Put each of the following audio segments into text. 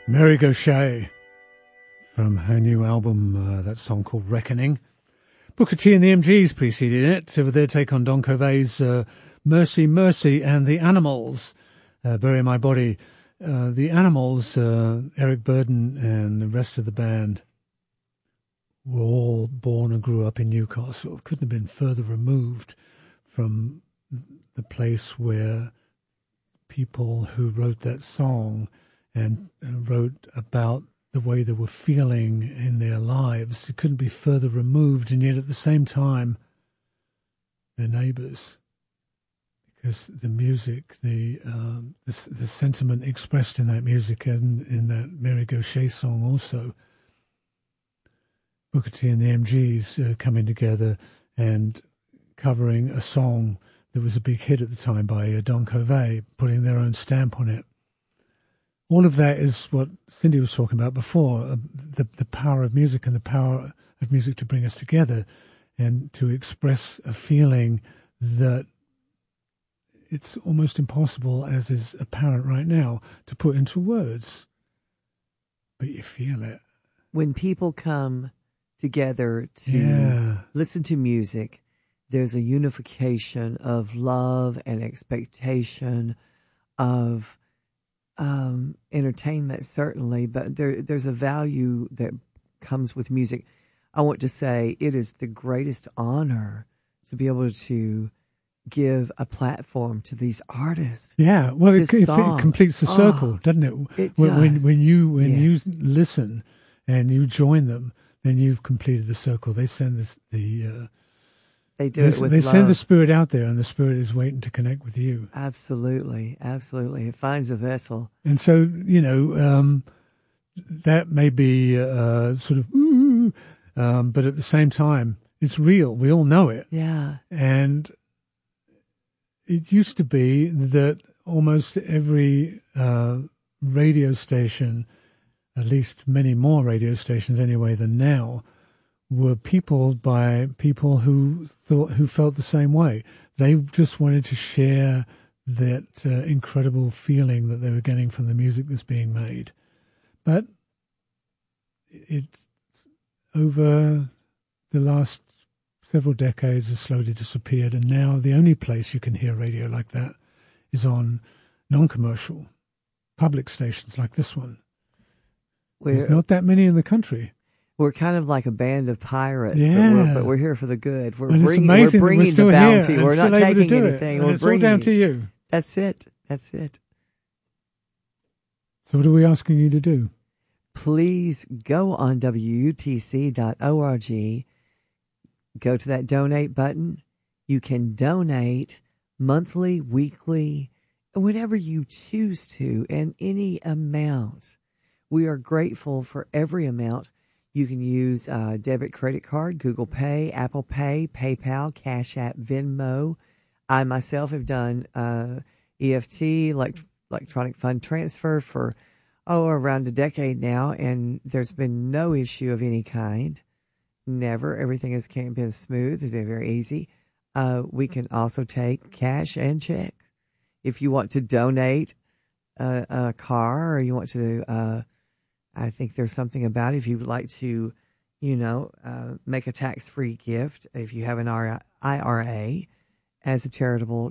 Mary Gauthier from her new album, that song called Reckoning. Booker T and the MGs preceded it with their take on Don Covay's Mercy, Mercy and the Animals, Bury My Body. The Animals, Eric Burdon and the rest of the band were all born and grew up in Newcastle. Couldn't have been further removed from the place where people who wrote that song and wrote about the way they were feeling in their lives. It couldn't be further removed, and yet at the same time, they're neighbours. Because the music, the sentiment expressed in that music and in that Mary Gauthier song also, Booker T and the MGs coming together and covering a song that was a big hit at the time by Don Covay, putting their own stamp on it. All of that is what Cindy was talking about before, the power of music and the power of music to bring us together and to express a feeling that it's almost impossible, as is apparent right now, to put into words. But you feel it. When people come together to listen to music, there's a unification of love and expectation of entertainment, certainly, but there's a value that comes with music. I want to say it is the greatest honor to be able to give a platform to these artists. Yeah, well, it completes the circle, doesn't it? It does. When you listen and you join them, then you've completed the circle. They send They do it with They love. send the spirit out there, and the spirit is waiting to connect with you. Absolutely, absolutely. It finds a vessel. And so, that may be sort of, but at the same time, it's real. We all know it. Yeah. And it used to be that almost every radio station, at least many more radio stations anyway than now, were peopled by people who felt the same way. They just wanted to share that incredible feeling that they were getting from the music that's being made. But it's over the last several decades has slowly disappeared, and now the only place you can hear radio like that is on non-commercial public stations like this one. There's not that many in the country. We're kind of like a band of pirates, yeah. but we're here for the good. We're and bringing the bounty. We're not taking anything. It's all down to you. That's it. That's it. So what are we asking you to do? Please go on WUTC.org. Go to that donate button. You can donate monthly, weekly, whenever you choose to, and any amount. We are grateful for every amount. You can use debit, credit card, Google Pay, Apple Pay, PayPal, Cash App, Venmo. I myself have done EFT, electronic fund transfer, for around a decade now, and there's been no issue of any kind. Never. Everything has been smooth. It's been very easy. We can also take cash and check. If you want to donate a car, or you want to... I think there's something about it. If you would like to, make a tax-free gift, if you have an IRA as a charitable,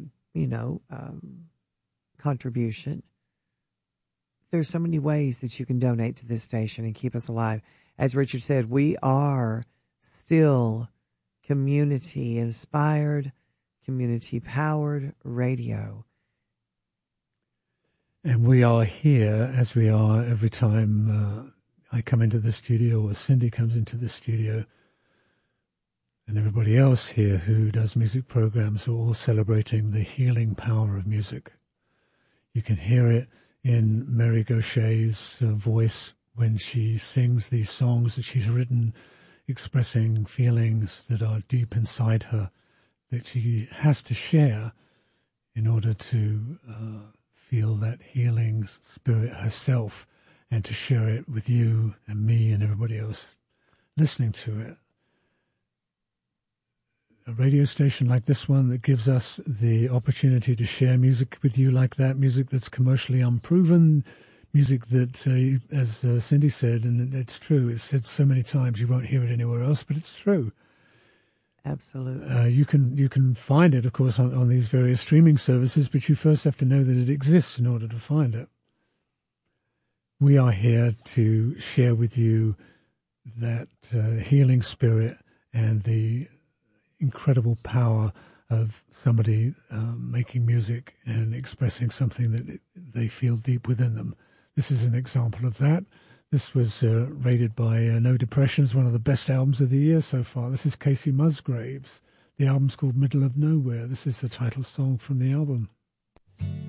contribution. There's so many ways that you can donate to this station and keep us alive. As Richard said, we are still community-inspired, community-powered radio. And we are here, as we are every time I come into the studio or Cindy comes into the studio, and everybody else here who does music programs are all celebrating the healing power of music. You can hear it in Mary Gauthier's voice when she sings these songs that she's written, expressing feelings that are deep inside her that she has to share in order to feel that healing spirit herself and to share it with you and me and everybody else listening to it. A radio station like this one that gives us the opportunity to share music with you like that, music that's commercially unproven, music that, as Cindy said, and it's true, it's said so many times you won't hear it anywhere else, but it's true. Absolutely. You can find it, of course, on these various streaming services, but you first have to know that it exists in order to find it. We are here to share with you that healing spirit and the incredible power of somebody making music and expressing something that they feel deep within them. This is an example of that. This was rated by No Depression as one of the best albums of the year so far. This is Casey Musgraves. The album's called Middle of Nowhere. This is the title song from the album.